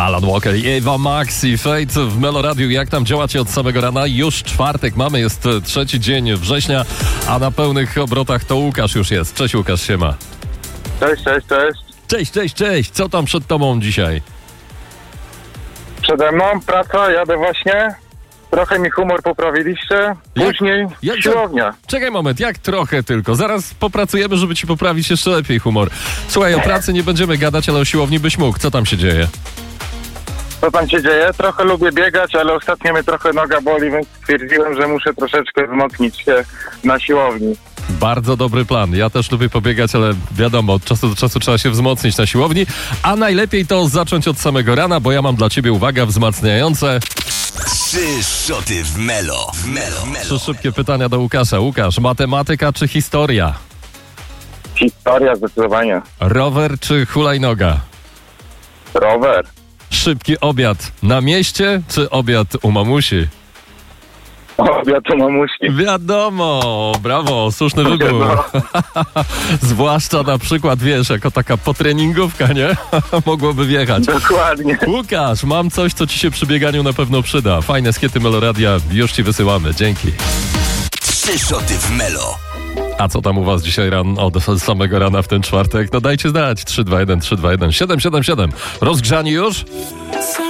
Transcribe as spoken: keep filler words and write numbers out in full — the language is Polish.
Alan Walker i Ewa Max i Fate w Meloradiu. Jak tam działacie od samego rana? Już czwartek mamy, jest trzeci dzień września, a na pełnych obrotach to Łukasz już jest. Cześć Łukasz, siema. Cześć, cześć, cześć. Cześć, cześć, cześć. Co tam przed tobą dzisiaj? Przede mną praca, jadę właśnie. Trochę mi humor poprawiliście. Później Jak- jak- siłownia. Czekaj moment, jak trochę tylko. Zaraz popracujemy, żeby ci poprawić jeszcze lepiej humor. Słuchaj, o pracy nie będziemy gadać, ale o siłowni byś mógł. Co tam się dzieje? Co tam się dzieje? Trochę lubię biegać, ale ostatnio mnie trochę noga boli, więc stwierdziłem, że muszę troszeczkę wzmocnić się na siłowni. Bardzo dobry plan. Ja też lubię pobiegać, ale wiadomo, od czasu do czasu trzeba się wzmocnić na siłowni, a najlepiej to zacząć od samego rana, bo ja mam dla ciebie, uwaga, wzmacniające Trzy szoty w Melo. W Melo. Melo. trzy szybkie pytania do Łukasza. Łukasz, matematyka czy historia? Historia zdecydowanie. Rower czy hulajnoga? Rower. Szybki obiad na mieście czy obiad u mamusi? Obiad u mamusi. Wiadomo, brawo, słuszny wybór. No. Zwłaszcza na przykład, wiesz, jako taka potreningówka, nie? Mogłoby wjechać. Dokładnie. Łukasz, mam coś, co ci się przy bieganiu na pewno przyda. Fajne skiety Meloradia, już ci wysyłamy. Dzięki. Trzy szoty w Melo. A co tam u was dzisiaj ran, od samego rana w ten czwartek? No dajcie znać. trzy dwa jeden, trzy dwa jeden, siedem siedem siedem. Rozgrzani już?